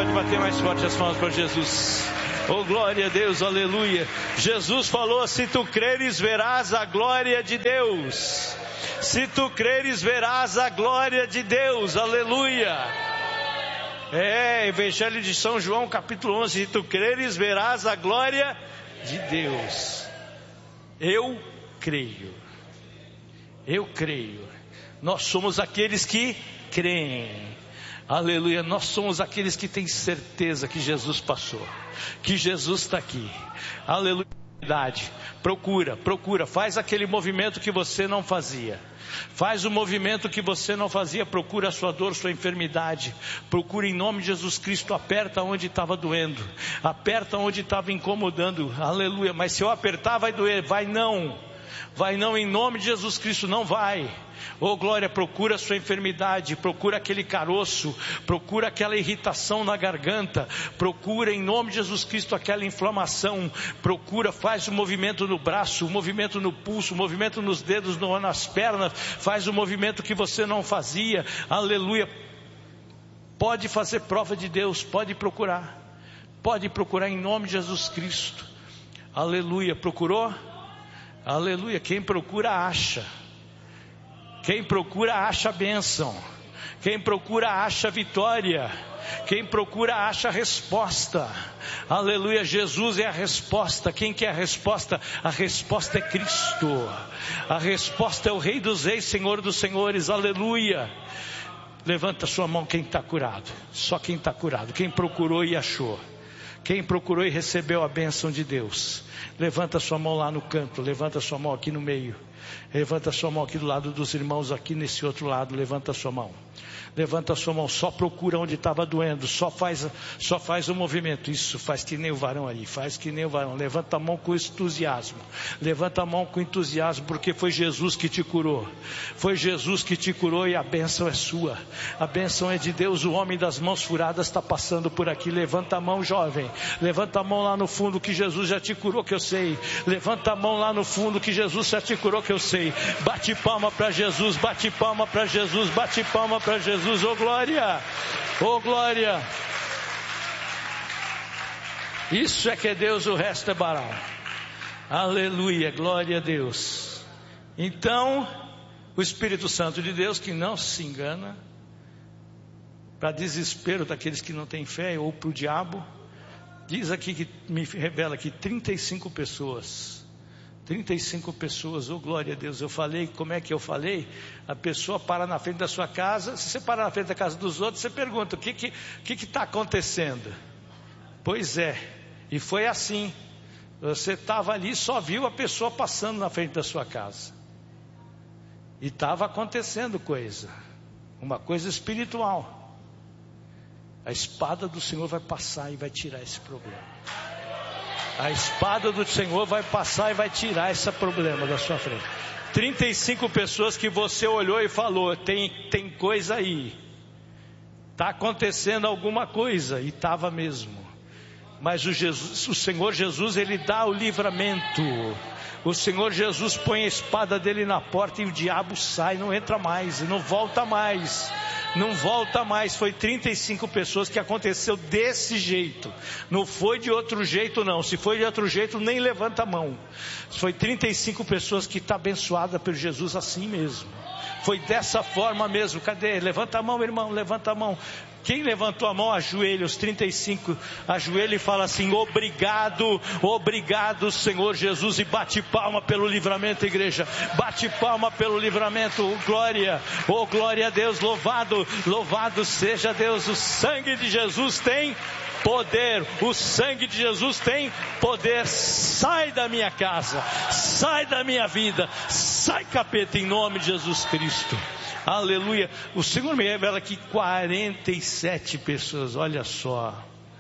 pode bater mais forte as palmas para Jesus. Oh, glória a Deus, aleluia. Jesus falou: se tu creres, verás a glória de Deus. Se tu creres, verás a glória de Deus, aleluia. Evangelho de São João, capítulo 11. Se tu creres, verás a glória de Deus. Eu creio. Eu creio. Nós somos aqueles que creem. Aleluia, nós somos aqueles que têm certeza que Jesus passou, que Jesus está aqui. Aleluia. Procura, faz aquele movimento que você não fazia. Faz o movimento que você não fazia. Procura a sua dor, sua enfermidade. Procura em nome de Jesus Cristo. Aperta onde estava doendo. Aperta onde estava incomodando. Aleluia. Mas se eu apertar vai doer. Vai não em nome de Jesus Cristo, não vai. Oh glória, procura a sua enfermidade, procura aquele caroço, procura aquela irritação na garganta, procura em nome de Jesus Cristo aquela inflamação, procura, faz o movimento no braço, o movimento no pulso, o movimento nos dedos, nas pernas, faz o movimento que você não fazia, aleluia. Pode fazer prova de Deus, pode procurar em nome de Jesus Cristo, aleluia. Procurou? Aleluia. Quem procura acha. Quem procura acha bênção. Quem procura acha vitória. Quem procura acha resposta. Aleluia. Jesus é a resposta. Quem quer a resposta? A resposta é Cristo. A resposta é o Rei dos Reis, Senhor dos Senhores. Aleluia. Levanta sua mão quem está curado. Só quem está curado. Quem procurou e achou. Quem procurou e recebeu a bênção de Deus. Levanta sua mão lá no canto. Levanta sua mão aqui no meio. Levanta sua mão aqui do lado dos irmãos. Aqui nesse outro lado. Levanta sua mão. Levanta sua mão. Só procura onde estava doendo. Só faz o movimento. Isso, faz que nem o varão ali. Faz que nem o varão. Levanta a mão com entusiasmo. Levanta a mão com entusiasmo. Porque foi Jesus que te curou. Foi Jesus que te curou e a bênção é sua. A bênção é de Deus. O homem das mãos furadas está passando por aqui. Levanta a mão, jovem. Levanta a mão lá no fundo que Jesus já te curou, que eu sei. Levanta a mão lá no fundo que Jesus já te curou, que eu sei. Bate palma para Jesus. Bate palma para Jesus. Bate palma para Jesus. Oh glória, oh glória. Isso é que é Deus, o resto é Baal. Aleluia, glória a Deus. Então, o Espírito Santo de Deus, que não se engana, para desespero daqueles que não têm fé, ou para o diabo, diz aqui que me revela que 35 pessoas, oh glória a Deus. Eu falei, como é que eu falei? A pessoa para na frente da sua casa. Se você parar na frente da casa dos outros, você pergunta: o que está acontecendo? Pois é, e foi assim. Você estava ali, só viu a pessoa passando na frente da sua casa, e estava acontecendo coisa, uma coisa espiritual. A espada do Senhor vai passar e vai tirar esse problema. A espada do Senhor vai passar e vai tirar esse problema da sua frente. 35 pessoas que você olhou e falou: tem coisa aí. Está acontecendo alguma coisa. E estava mesmo. Mas o Senhor Jesus, Ele dá o livramento. O Senhor Jesus põe a espada dele na porta e o diabo sai, não entra mais, não volta mais. Não volta mais. Foi 35 pessoas que aconteceu desse jeito. Não foi de outro jeito não. Se foi de outro jeito, nem levanta a mão. Foi 35 pessoas que está abençoada por Jesus assim mesmo. Foi dessa forma mesmo. Cadê? Levanta a mão, irmão, levanta a mão. Quem levantou a mão, ajoelha, os 35, ajoelha e fala assim: obrigado, obrigado Senhor Jesus, e bate palma pelo livramento, igreja, bate palma pelo livramento, oh glória a Deus, louvado seja Deus. O sangue de Jesus tem poder, o sangue de Jesus tem poder. Sai da minha casa, sai da minha vida, sai capeta, em nome de Jesus Cristo. Aleluia. O Senhor me revela aqui 47 pessoas. Olha só.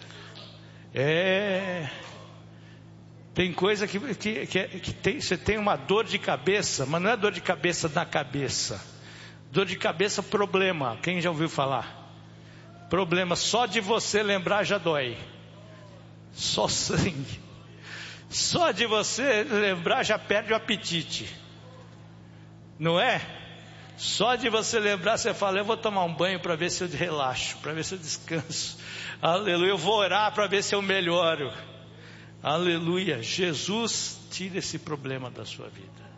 Tem coisa que tem, você tem uma dor de cabeça, mas não é dor de cabeça na cabeça. Dor de cabeça, problema. Quem já ouviu falar? Problema, só de você lembrar já dói. Só sangue. Só de você lembrar já perde o apetite. Não é? Só de você lembrar, você fala: eu vou tomar um banho para ver se eu relaxo, para ver se eu descanso. Aleluia. Eu vou orar para ver se eu melhoro. Aleluia. Jesus tira esse problema da sua vida.